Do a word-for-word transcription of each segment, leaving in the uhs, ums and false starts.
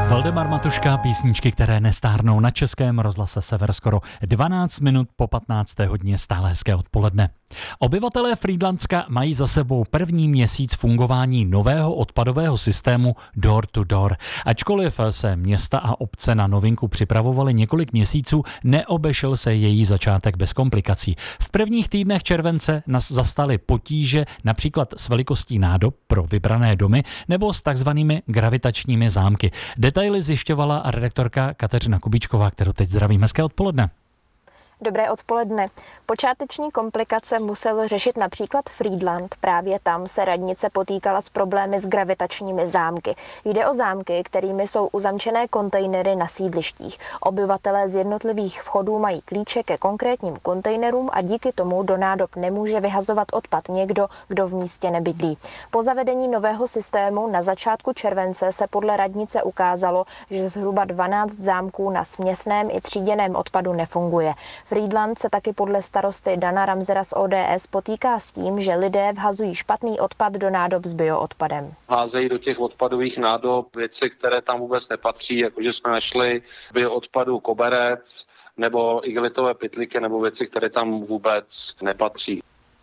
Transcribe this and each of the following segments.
Valdemar Matuška, písničky, které nestárnou, na Českém rozhlase Sever skoro dvanáct minut po patnácté hodině, stále hezké odpoledne. Obyvatelé Frýdlantska mají za sebou první měsíc fungování nového odpadového systému Door to Door. Ačkoliv se města a obce na novinku připravovaly několik měsíců, neobešel se její začátek bez komplikací. V prvních týdnech července nás zastaly potíže například s velikostí nádob pro vybrané domy nebo s takzvanými gravitačními zámky. Detaily zjišťovala redaktorka Kateřina Kubíčková, kterou teď zdravím. Hezké odpoledne. Dobré odpoledne. Počáteční komplikace musel řešit například Frýdlant. Právě tam se radnice potýkala s problémy s gravitačními zámky. Jde o zámky, kterými jsou uzamčené kontejnery na sídlištích. Obyvatelé z jednotlivých vchodů mají klíče ke konkrétním kontejnerům a díky tomu do nádob nemůže vyhazovat odpad někdo, kdo v místě nebydlí. Po zavedení nového systému na začátku července se podle radnice ukázalo, že zhruba dvanáct zámků na směsném i tříděném odpadu nefunguje. Frýdlant se taky podle starosty Dana Ramsera z O D S potýká s tím, že lidé vhazují špatný odpad do nádob s bioodpadem. Házejí do těch odpadových nádob věci, které tam vůbec nepatří, jakože jsme našli bioodpadu koberec nebo igelitové pytlíky nebo věci, které tam vůbec nepatří.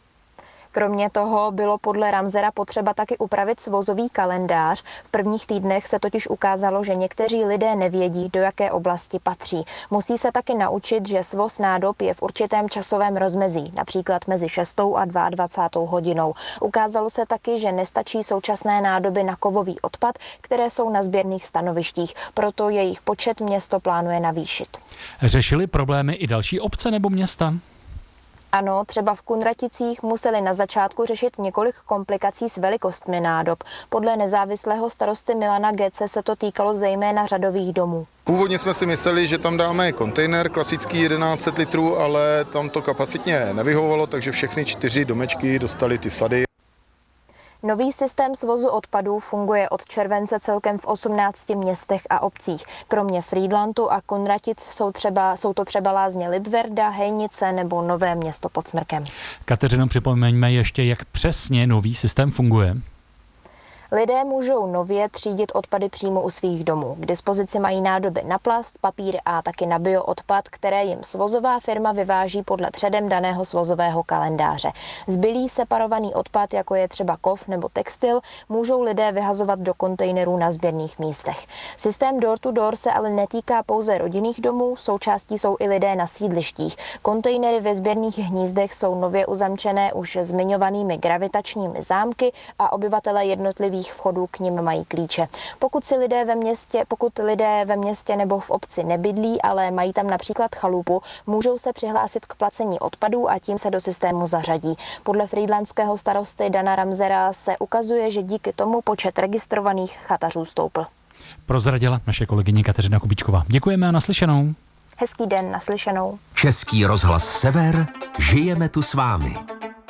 Kromě toho bylo podle Ramsera potřeba taky upravit svozový kalendář. V prvních týdnech se totiž ukázalo, že někteří lidé nevědí, do jaké oblasti patří. Musí se taky naučit, že svoz nádob je v určitém časovém rozmezí, například mezi šestou a dvacátou druhou hodinou. Ukázalo se taky, že nestačí současné nádoby na kovový odpad, které jsou na sběrných stanovištích, proto jejich počet město plánuje navýšit. Řešili problémy i další obce nebo města? Ano, třeba v Kunraticích museli na začátku řešit několik komplikací s velikostmi nádob. Podle nezávislého starosty Milana Gece se to týkalo zejména řadových domů. Původně jsme si mysleli, že tam dáme kontejner klasický jedenáct set litrů, ale tam to kapacitně nevyhovovalo, takže všechny čtyři domečky dostaly ty sady. Nový systém svozu odpadů funguje od července celkem v osmnácti městech a obcích. Kromě Frýdlantu a Kunratic jsou, třeba, jsou to třeba Lázně Libverda, Hejnice nebo Nové Město pod Smrkem. Kateřino, připomeňme ještě, jak přesně nový systém funguje. Lidé můžou nově třídit odpady přímo u svých domů. K dispozici mají nádoby na plast, papír a taky na bioodpad, které jim svozová firma vyváží podle předem daného svozového kalendáře. Zbylý separovaný odpad, jako je třeba kov nebo textil, můžou lidé vyhazovat do kontejnerů na sběrných místech. Systém Door to Door se ale netýká pouze rodinných domů, součástí jsou i lidé na sídlištích. Kontejnery ve sběrných hnízdech jsou nově uzamčené už zmiňovanými gravitačními zámky a obyvatelé jednotlivých vchodů k nim mají klíče. Pokud si lidé ve městě, pokud lidé ve městě nebo v obci nebydlí, ale mají tam například chalupu, můžou se přihlásit k placení odpadů a tím se do systému zařadí. Podle frýdlantského starosty Dana Ramsera se ukazuje, že díky tomu počet registrovaných chatařů stoupl. Prozradila naše kolegyně Kateřina Kubíčková. Děkujeme a naslyšenou. Hezký den, naslyšenou. Český rozhlas Sever, žijeme tu s vámi.